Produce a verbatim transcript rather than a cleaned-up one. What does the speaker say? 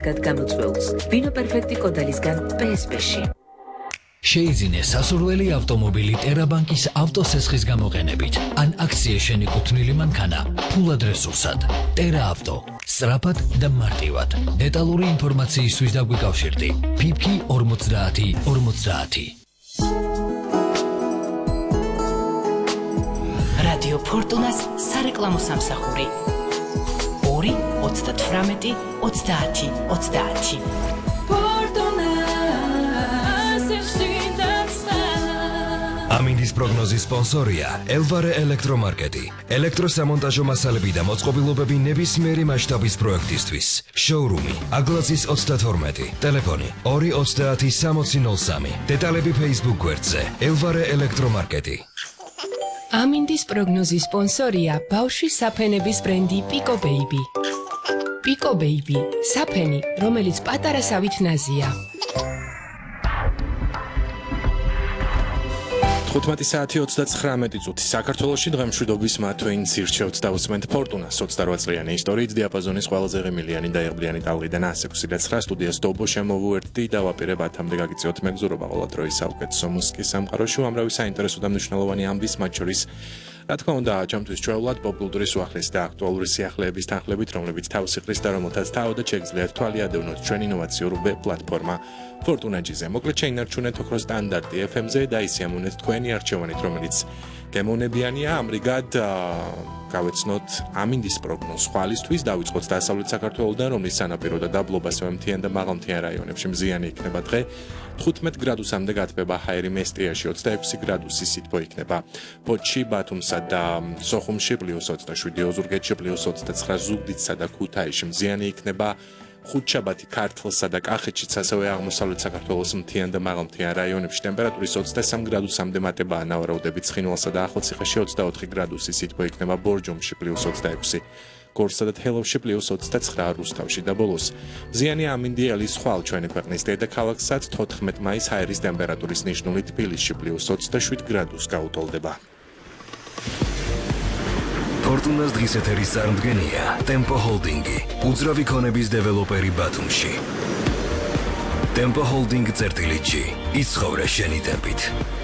გამოწვეულს. ვინო პერფექტი კოდალისგან პე ეს პე-ში. შეიძინე სასურველი ავტომობილი ტერაბანკის ავტოსესხის გამოყენებით. ან აქციის შენიკუთვნილი მანქანა ფულად რესურსად. ტერა ავტო. სწრაფად და მარტივად. დეტალური ინფორმაციისთვის დაგვიკავშირდი. ფიფკი ორმოცდაათი ორმოცდაათი. რადიო ფორტუნას სარეკლამო სამსახური. ორი ოცდათვრამეტი ოცდაათი ოცდაათი. ამინდის პროგნოზის სპონსორია ელვარე ელექტრომარკეტი. ელექტროსამონტაჟო მასალები და მოწყობილობები ნებისმიერი მასშტაბის პროექტისთვის. შოურუმი აგლაზის ოცდათორმეტი. ტელეფონი ორი ოცდაათი სამოცი ნოლ სამი. დეტალები Facebook გვერდზე ელვარე ელექტრომარკეტი. ამინდის პროგნოზის სპონსორია ბავშვის საფენების ბრენდი პიკო ბეიბი. პიკო ბეიბი საფენი, რომელიც პატარა სავით ნაზია. თხუთმეტი საათი ოცდაცხრამეტი წუთი საქართველოში დღემშვიდობის მათვეინს ირჩევთ და უსმენთ ფორტუნას ოცდარვა წლიანი ისტორიით დიაპაზონის ყველაზე ღიმილიანი და იღბლიანი ტალღიდან ასი ექვსი და ცხრა სტუდიას დობო შემოვუერთდი და ვაპირებ ათამდე გაგიწიოთ მეგზურობა ყველა დროის საუკეთესო მუსიკის სამყაროში უამრავი საინტერესო და მნიშვნელოვანი ამბის მათ შორის რა თქმა უნდა ჩემთვის ჩვეულად პოპკულტურის უახლესი და აქტუალური სიახლეების თანხლებით რომლებიც თავს იყრის და რომელთაც თავადაც შეგიძლიათ თვალი ადევნოთ ჩვენ ინოვაციურ ვებ პლატფორმა ფორტუნაჯიზე. მოკლედ შეინარჩუნეთ ოქრო სტანდარტი ეფ ემ-ზე და ისიამოვნეთ თქვენი არჩევანით, რომელიც გემოვნებიანია. ამრიგად გავეცნოთ ამინდის პროგნოზ ხვალისთვის, დავიწყოთ დასავლეთ საქართველოდან, რომლის სანაპირო და დაბლობასავე მთიან და მაღალმთიან რაიონებში მზიანი იქნება დღე. თხუთმეტ გრადუსამდე გათბება ჰაერი მესტიაში, ოცდაექვსი გრადუსი სითბო იქნება. ფოთში, ბათუმსა და სოხუმში პლუს ოცდაშვიდი, ოზურგეთში პლუს ოცდაცხრა, ზუგდიდსა და ქუთაისში მზიანი იქნება. ხუთშაბათი ქართლსა და კახეთშიც ასევე აღმოსავლეთ საქართველოს მთიან და მაღალმთიან რაიონებში ტემპერატურის ოცდასამ გრადუსამდე მატებაა ნავარაუდებით ცხინვალსა და ახალციხეში ოცდაოთხი გრადუსი სითბო იქნება ბორჯომში პლუს ოცდაექვსი გორსა და თელავში პლუს ოცდაცხრა რუსთავში და ბოლოს მზიანი ამინდიელის ხვალ ჩვენი ქვეყნის დედაქალაქსაც თოთხმეტ მაისს ჰაერის ტემპერატურის ნიშნული თბილისში პლუს ოცდაშვიდ გრადუსს გაუტოლდება. ფორტუნას დღის ეთერის წარმდგენია ტემპო ჰოლდინგი, უძრავი ქონების დეველოპერი ბათუმში. ტემპო ჰოლდინგ წერტილით ი, იცხოვრე შენი ტემპით.